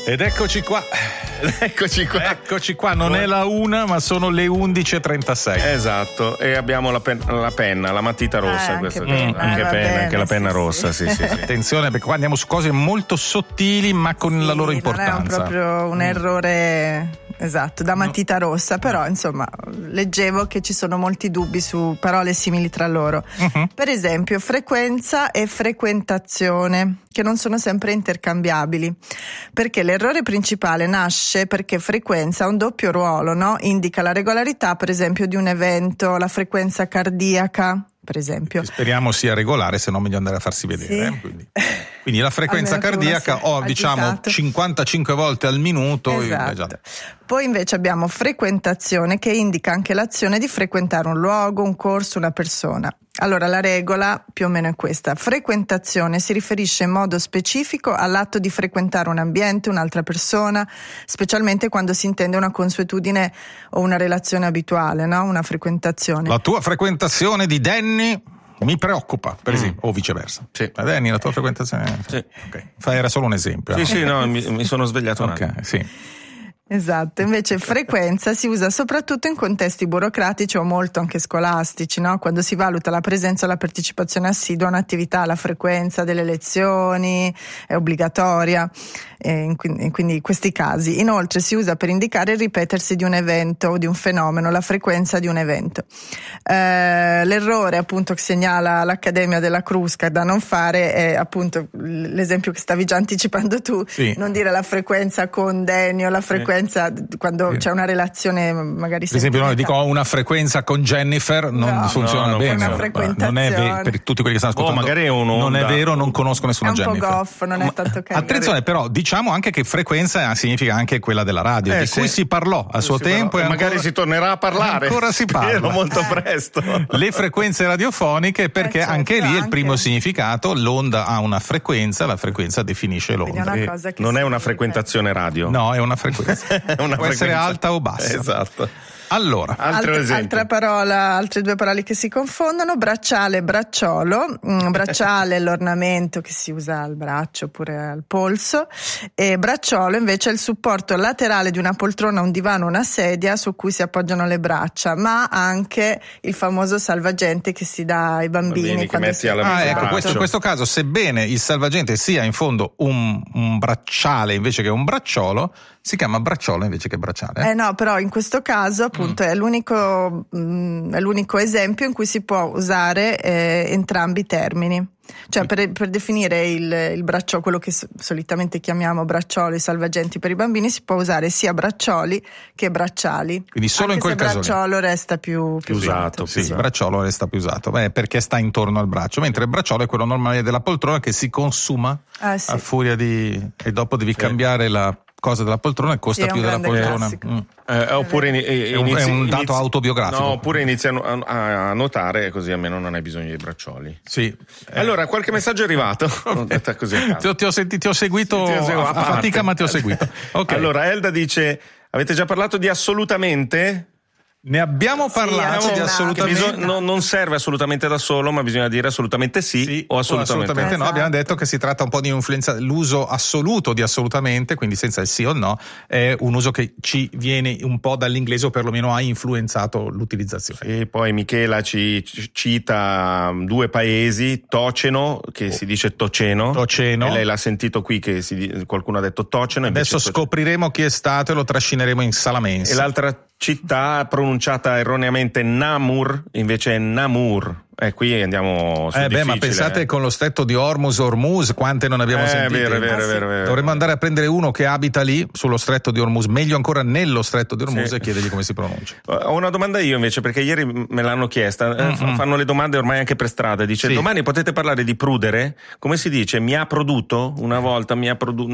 Ed eccoci qua. Eccoci qua, non è la 1 ma sono le 11:36. Esatto, e abbiamo la penna, la matita rossa, anche la penna rossa, sì. Attenzione, perché qua andiamo su cose molto sottili ma con la loro importanza. Non è proprio un errore, esatto, da matita rossa, però insomma leggevo che ci sono molti dubbi su parole simili tra loro. Per esempio frequenza e frequentazione, che non sono sempre intercambiabili, perché l'errore principale nasce perché frequenza ha un doppio ruolo, no? Indica la regolarità, per esempio, di un evento, la frequenza cardiaca, per esempio. Che speriamo sia regolare, se no meglio andare a farsi vedere. Sì. Quindi la frequenza cardiaca diciamo 55 volte al minuto. Esatto. Poi invece abbiamo frequentazione, che indica anche l'azione di frequentare un luogo, un corso, una persona. Allora la regola più o meno è questa: frequentazione si riferisce in modo specifico all'atto di frequentare un ambiente, un'altra persona, specialmente quando si intende una consuetudine o una relazione abituale, no? Una frequentazione. La tua frequentazione di Danny mi preoccupa, per esempio, o viceversa. Sì. Danny, la tua frequentazione. Sì. Okay. Era solo un esempio. Sì, no? Mi sono svegliato un attimo. Sì. Esatto, invece frequenza si usa soprattutto in contesti burocratici o molto anche scolastici, no? Quando si valuta la presenza o la partecipazione assidua a un'attività, la frequenza delle lezioni è obbligatoria, quindi in questi casi. Inoltre si usa per indicare il ripetersi di un evento o di un fenomeno, la frequenza di un evento. L'errore appunto che segnala l'Accademia della Crusca da non fare è appunto l'esempio che stavi già anticipando tu, non dire la frequenza con Denio, la frequenza quando c'è una relazione magari per esempio noi dico ho una frequenza con Jennifer, non funziona bene, non è vero, per tutti quelli che stanno ascoltando magari è non è vero, non conosco nessuna Jennifer, è un po' goff, non è tanto carino. Attenzione però, diciamo anche che frequenza significa anche quella della radio, di cui si parlò a suo tempo e magari si tornerà a parlare, ancora si parla molto presto. Le frequenze radiofoniche, perché anche lì è il primo significato, l'onda ha una frequenza, la frequenza definisce l'onda, non è una frequentazione radio, no, è una frequenza. Può essere alta o bassa. Esatto. Allora, altra parola, altre due parole che si confondono: bracciale e bracciolo. Bracciale è l'ornamento che si usa al braccio oppure al polso, e bracciolo invece è il supporto laterale di una poltrona, un divano, una sedia su cui si appoggiano le braccia, ma anche il famoso salvagente che si dà ai bambini che metti alla in questo caso, sebbene il salvagente sia in fondo un bracciale invece che un bracciolo, si chiama bracciolo invece che bracciale. No, però in questo caso appunto è l'unico esempio in cui si può usare entrambi i termini. Cioè per definire il bracciolo, quello che solitamente chiamiamo braccioli, salvagenti per i bambini, si può usare sia braccioli che bracciali. Quindi solo in quel caso bracciolo resta più usato. Sì, il bracciolo resta più usato, perché sta intorno al braccio, mentre il bracciolo è quello normale della poltrona che si consuma a furia e dopo devi cambiare la cosa della poltrona e costa più della poltrona. Oppure è un dato autobiografico. No, oppure iniziano a notare, così almeno non hai bisogno dei braccioli. Sì. Allora, qualche messaggio è arrivato. Così ti ho seguito a fatica, ma ti ho seguito. Okay. Allora, Elda dice: avete già parlato di assolutamente? Ne abbiamo parlato di assolutamente. Non serve assolutamente da solo, ma bisogna dire assolutamente sì o assolutamente no. Abbiamo detto che si tratta un po' di influenza. L'uso assoluto di assolutamente, quindi senza il sì o no, è un uso che ci viene un po' dall'inglese, o perlomeno ha influenzato l'utilizzazione. E poi Michela ci cita due paesi, Toceno, che si dice Toceno, e lei l'ha sentito qui che qualcuno ha detto Toceno. Adesso scopriremo chi è stato e lo trascineremo in sala mensa. E l'altra città pronunciata erroneamente Namur, invece è Namur. Qui andiamo su difficile. Ma pensate con lo stretto di Hormuz, quante non abbiamo sentite? Vero. Dovremmo andare a prendere uno che abita lì, sullo stretto di Hormuz, meglio ancora nello stretto di Hormuz, e chiedergli come si pronuncia. Ho una domanda io invece, perché ieri me l'hanno chiesta, fanno le domande ormai anche per strada, dice domani potete parlare di prudere? Come si dice? Mi ha produto? Una volta mi ha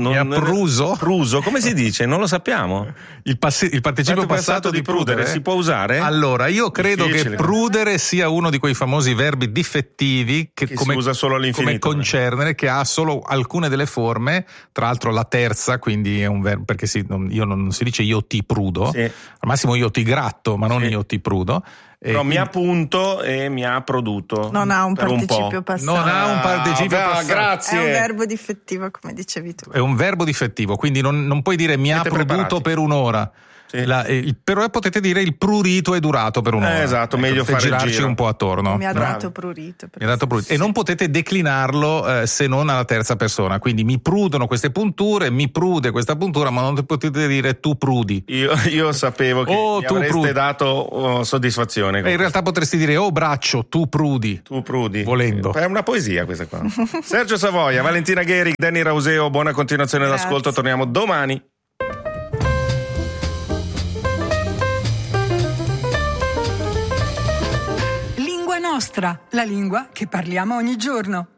pruso? Pruso? Come si dice? Non lo sappiamo. Il participio passato di prudere si può usare? Allora, io credo che prudere sia uno di quei famosi verbi difettivi che si usa solo all'infinito, come concernere, che ha solo alcune delle forme, tra l'altro la terza, quindi è un verbo, perché non si dice io ti prudo, al massimo io ti gratto, ma non io ti prudo, Però mi ha punto e mi ha produto. Non ha un participio passato. Non ha un participio passato. Grazie. È un verbo difettivo, come dicevi tu. È un verbo difettivo, quindi non puoi dire mi ha produto per un'ora. Sì. Però potete dire il prurito è durato per un'ora. Esatto, meglio fare girarci il giro. un po' attorno. Mi ha dato prurito. Mi ha dato prurito. E non potete declinarlo se non alla terza persona. Quindi mi prudono queste punture, mi prude questa puntura, ma non potete dire tu prudi. Io sapevo che mi avreste dato soddisfazione. In realtà potresti dire braccio, tu prudi. Tu prudi. Volendo. È una poesia questa qua. Sergio Savoia, Valentina Gheri, Danny Rauseo, buona continuazione d'ascolto. Torniamo domani. Nostra, la lingua che parliamo ogni giorno.